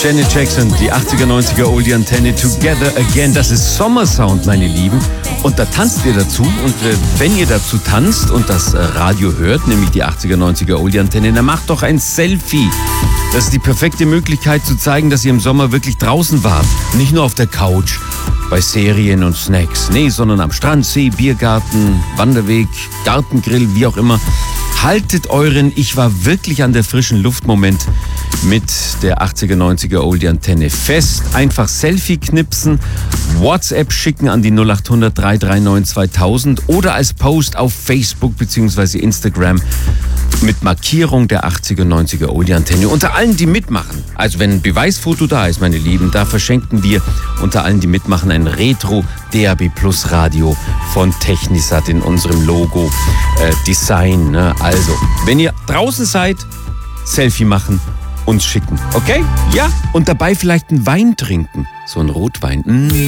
Janet Jackson, die 80er, 90er Oldie-Antenne, Together Again. Das ist Sommersound, meine Lieben. Und da tanzt ihr dazu. Und wenn ihr dazu tanzt und das Radio hört, nämlich die 80er, 90er Oldie-Antenne, dann macht doch ein Selfie. Das ist die perfekte Möglichkeit zu zeigen, dass ihr im Sommer wirklich draußen wart. Nicht nur auf der Couch, bei Serien und Snacks. Nee, sondern am Strand, See, Biergarten, Wanderweg, Gartengrill, wie auch immer. Haltet euren Ich war wirklich an der frischen Luft-Moment mit der 80er, 90er Oldie-Antenne fest. Einfach Selfie knipsen, WhatsApp schicken an die 0800 339 2000 oder als Post auf Facebook bzw. Instagram mit Markierung der 80er, 90er Oldie-Antenne. Unter allen, die mitmachen, also wenn ein Beweisfoto da ist, meine Lieben, da verschenken wir unter allen, die mitmachen, ein Retro DAB Plus Radio von Technisat in unserem Logo Design. Ne? Also, wenn ihr draußen seid, Selfie machen, uns schicken, okay? Ja, und dabei vielleicht einen Wein trinken, so einen Rotwein.